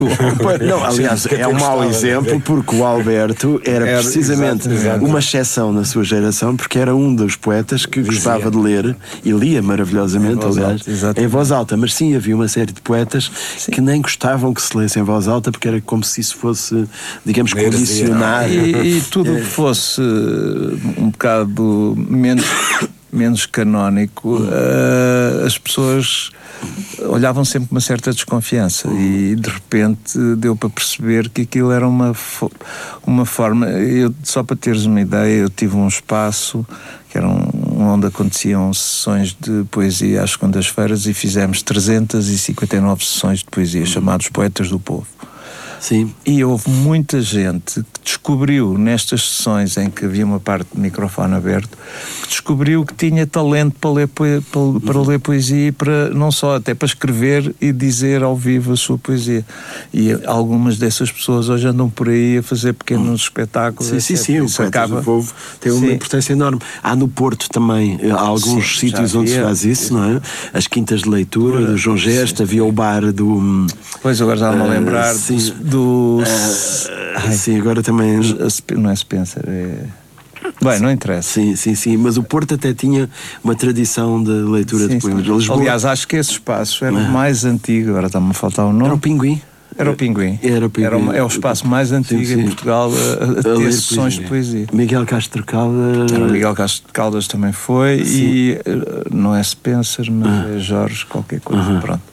Não, aliás, é um mau exemplo porque o Alberto era precisamente uma exceção na sua geração, porque era um dos poetas que gostava de ler e lia maravilhosamente, aliás, em voz alta. Mas sim, havia uma série de poetas que nem gostavam que se lesse em voz alta, porque era como se isso fosse, digamos, condicionar. E tudo que fosse um bocado menos canónico, as pessoas olhavam sempre com uma certa desconfiança e de repente deu para perceber que aquilo era uma forma. Só para teres uma ideia, eu tive um espaço que era onde aconteciam sessões de poesia às segundas-feiras e fizemos 359 sessões de poesia, chamados Poetas do Povo. Sim. E houve muita gente que descobriu nestas sessões em que havia uma parte de microfone aberto, que descobriu que tinha talento para ler poesia e para, não só, até para escrever e dizer ao vivo a sua poesia. E algumas dessas pessoas hoje andam por aí a fazer pequenos espetáculos. Sim, o Poetas do Povo tem uma importância enorme. Há no Porto também há alguns sítios onde se faz isso, não é? As quintas de leitura do João Gesta, havia o bar do... Pois, agora já me a lembrar sim, agora também... Não é Spencer, Bem, não interessa. Sim, mas o Porto até tinha uma tradição de leitura de poemas. Lisboa... Aliás, acho que esse espaço era o mais antigo, agora está-me a faltar o nome. Era o Pinguim. Era o Pinguim. É o espaço mais antigo em Portugal a ter sessões de poesia. Miguel Castro Caldas... O Miguel Castro Caldas também foi, e não é Spencer, mas é Jorge qualquer coisa, pronto.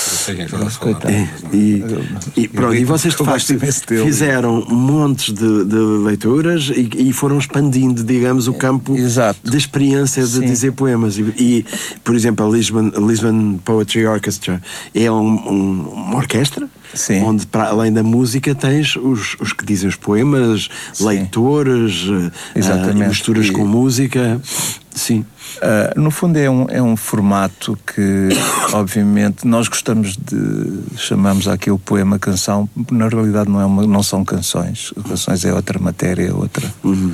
E vocês de facto fizeram montes de leituras e foram expandindo, digamos, o campo de experiência de dizer poemas. E, por exemplo, a Lisbon Poetry Orchestra é uma orquestra. Sim. Onde, para além da música, tens os que dizem os poemas, leitores, misturas com música. Sim. No fundo é um formato que, obviamente, nós gostamos chamamos aquilo poema-canção, na realidade não são canções. Canções é outra matéria, é outra.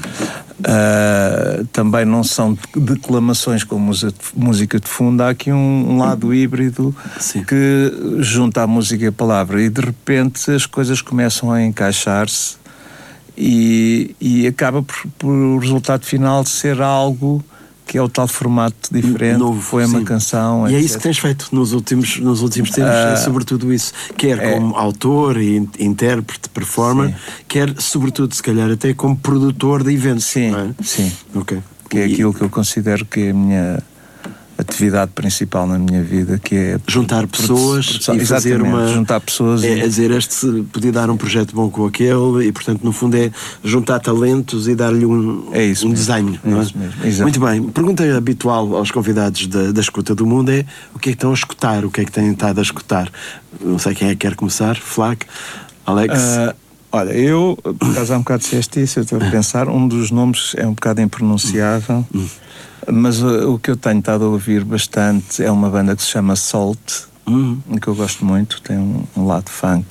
Também não são declamações com música de fundo. Há aqui um lado híbrido que junta a música e a palavra, e de repente as coisas começam a encaixar-se e acaba por o resultado final ser algo que é o tal formato diferente, poema, canção, e etc. é isso que tens feito nos últimos tempos, é sobretudo isso, quer como autor e intérprete, performer, quer sobretudo, se calhar, até como produtor de eventos. Sim. Okay. Que é aquilo que eu considero que é a minha atividade principal na minha vida, que é juntar pessoas e fazer juntar pessoas dizer, este podia dar um projeto bom com aquele, e portanto no fundo é juntar talentos e dar-lhe um desenho, não é? Mesmo. Muito bem, pergunta habitual aos convidados da escuta do mundo é: o que é que estão a escutar, o que é que têm estado a escutar? Não sei quem é que quer começar. Flac, Alex? Olha, eu, por acaso há um bocado disseste isso, eu estou a pensar, um dos nomes é um bocado impronunciável. Mas o que eu tenho estado a ouvir bastante é uma banda que se chama Salt, que eu gosto muito, tem um lado funk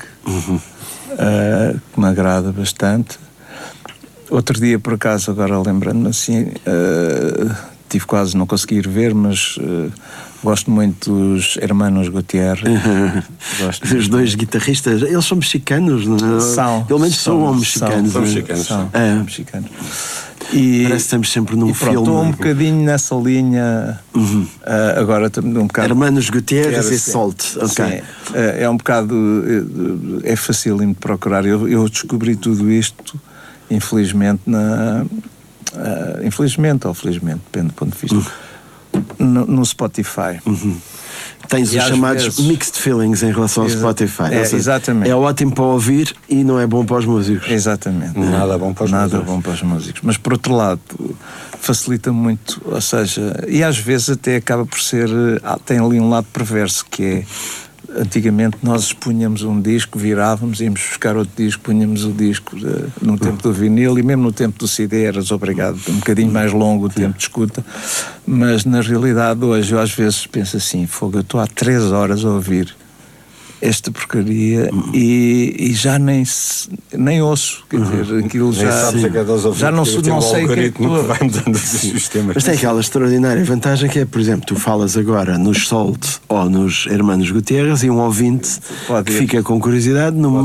que me agrada bastante. Outro dia, por acaso, agora lembrando-me assim, tive quase não consegui ir ver, mas gosto muito dos Hermanos Gutierrez. Os dois guitarristas, eles são mexicanos, não é? São. Pelo menos são mexicanos. São mexicanos. Parece que estamos sempre num filme. Estou um bocadinho nessa linha. Agora um bocado. Hermanos Gutierrez e Salt. Okay. É um bocado. É facílimo de procurar. Eu descobri tudo isto, infelizmente, infelizmente ou felizmente, depende do ponto de vista, no Spotify. Tens os chamados mixed feelings em relação ao Spotify. Exatamente. É ótimo para ouvir e não é bom para os músicos. Exatamente. Nada bom para os músicos. Mas por outro lado, facilita muito, ou seja, e às vezes até acaba por ser, tem ali um lado perverso, que é, antigamente nós expunhamos um disco, virávamos, íamos buscar outro disco, punhamos o disco no tempo do vinil, e mesmo no tempo do CD eras obrigado, um bocadinho mais longo o tempo de escuta, mas na realidade hoje eu às vezes penso assim, eu estou há 3 horas a ouvir esta porcaria e já nem ouço, quer dizer, aquilo já não sei o que é que vai mudando os sistemas. Mas tem aquela extraordinária vantagem que é, por exemplo, tu falas agora nos Salt ou nos Hermanos Gutierrez e um ouvinte que fica com curiosidade